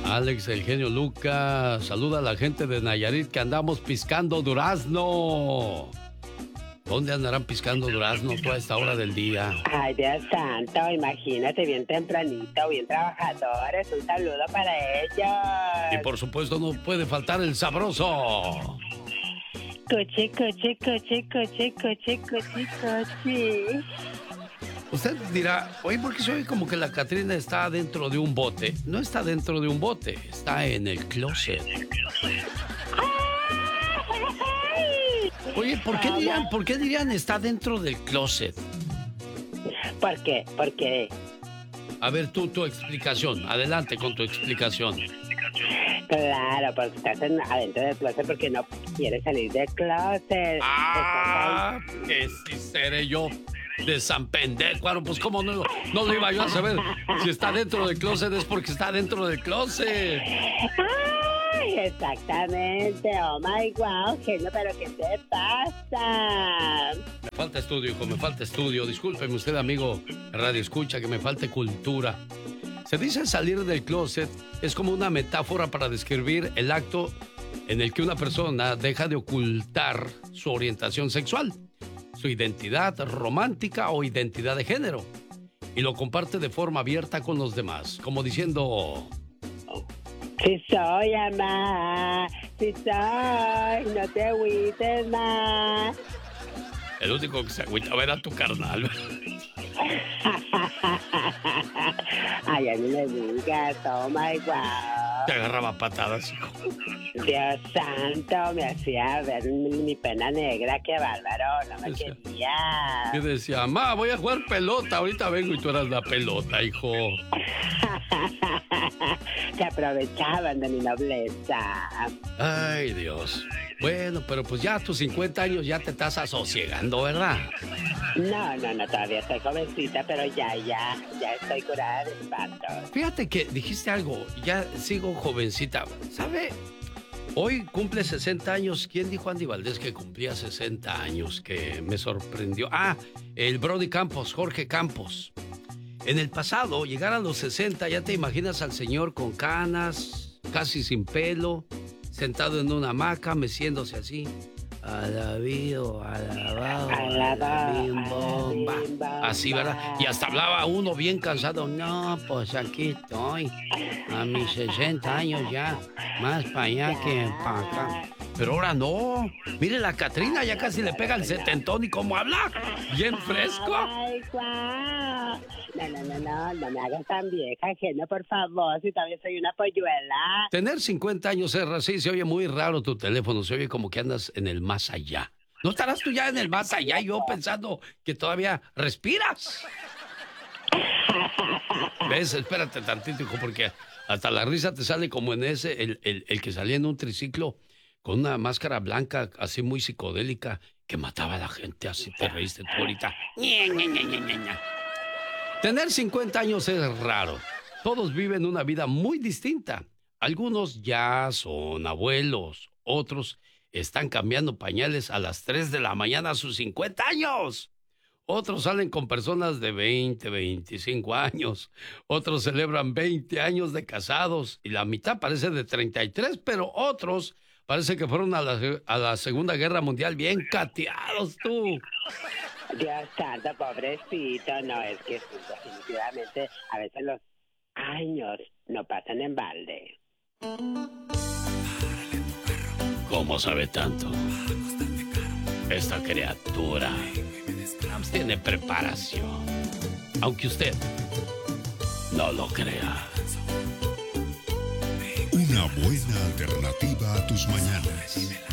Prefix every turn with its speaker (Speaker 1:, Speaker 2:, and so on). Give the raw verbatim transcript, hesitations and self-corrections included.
Speaker 1: Alex, el genio Lucas, saluda a la gente de Nayarit que andamos piscando durazno. ¿Dónde andarán piscando durazno toda esta hora del día?
Speaker 2: Ay, Dios santo, imagínate, bien tempranito, bien trabajadores. Un saludo para ellos.
Speaker 1: Y por supuesto no puede faltar el sabroso.
Speaker 2: Coche, coche, coche, coche, coche, coche, coche.
Speaker 1: Usted dirá, oye, ¿por qué se oye como que la Catrina está dentro de un bote? No está dentro de un bote, está en el closet. Oye, ¿por qué dirían, por qué dirían está dentro del closet?
Speaker 2: ¿Por qué? ¿Por qué?
Speaker 1: A ver, tú, tu explicación. Adelante con tu explicación.
Speaker 2: Claro, porque estás en, adentro del closet porque no quieres salir del closet.
Speaker 1: Ah, que si seré yo de San Pendejo. Bueno, pues cómo no, no lo iba yo a saber. Si está dentro del closet es porque está dentro del closet.
Speaker 2: Ay, exactamente. Oh my wow, genio, pero ¿qué te pasa?
Speaker 1: Me falta estudio, hijo, me falta estudio. Discúlpeme usted, amigo Radio Escucha, que me falte cultura. Se dice salir del closet es como una metáfora para describir el acto en el que una persona deja de ocultar su orientación sexual, su identidad romántica o identidad de género, y lo comparte de forma abierta con los demás, como diciendo...
Speaker 2: Si soy, mamá, si soy, no te agüites más.
Speaker 1: El único que se agüitaba era tu carnal.
Speaker 2: Ay, a mí me digas, oh my wow.
Speaker 1: Te agarraba patadas, hijo.
Speaker 2: Dios santo, me hacía ver mi, mi pena negra, qué bárbaro, no me
Speaker 1: decía,
Speaker 2: quería.
Speaker 1: Yo decía, ma, voy a jugar pelota, ahorita vengo y tú eras la pelota, hijo.
Speaker 2: Se aprovechaban de mi nobleza.
Speaker 1: Ay, Dios. Bueno, pero pues ya a tus cincuenta años ya te estás asosiegando, ¿verdad?
Speaker 2: No, no, no, todavía estoy jovencita, pero ya, ya, ya estoy curada de espantos.
Speaker 1: Fíjate que dijiste algo, ya sigo jovencita, ¿sabe? Hoy cumple sesenta años. ¿Quién dijo Andy Valdés que cumplía sesenta años? Que me sorprendió. Ah, el Brody Campos, Jorge Campos. En el pasado, llegar a los sesenta, ya te imaginas al señor con canas, casi sin pelo, sentado en una hamaca, meciéndose así. Alabío, alabado, alabín, bomba. Así, ¿verdad? Y hasta hablaba uno bien cansado. No, pues aquí estoy. A mis sesenta años ya. Más para allá que para acá. Pero ahora no. Mire, la Catrina ya casi le pega el setentón y cómo habla. Bien fresco.
Speaker 2: Ay, guau. No, no, no, no, no me hagas tan vieja, genio, por favor, si todavía soy una polluela.
Speaker 1: Tener cincuenta años, Serra, sí, se oye muy raro tu teléfono, se oye como que andas en el más allá. ¿No estarás tú ya en el más allá? Yo pensando que todavía respiras. ¿Ves? Espérate tantito, hijo, porque hasta la risa te sale como en ese, el, el, el que salía en un triciclo con una máscara blanca así muy psicodélica que mataba a la gente, así te reíste tú ahorita. Ñe, ñe, ñe, ñe, ñe. Tener cincuenta años es raro. Todos viven una vida muy distinta. Algunos ya son abuelos, otros están cambiando pañales a las tres de la mañana a sus cincuenta años. Otros salen con personas de veinte, veinticinco años. Otros celebran veinte años de casados y la mitad parece de treinta y tres, pero otros parece que fueron a la, a la Segunda Guerra Mundial bien cateados, tú.
Speaker 2: Dios santo, pobrecito, no, es que definitivamente a veces los años no pasan en balde.
Speaker 1: ¿Cómo sabe tanto? Esta criatura tiene preparación, aunque usted no lo crea.
Speaker 3: Una buena alternativa a tus mañanas.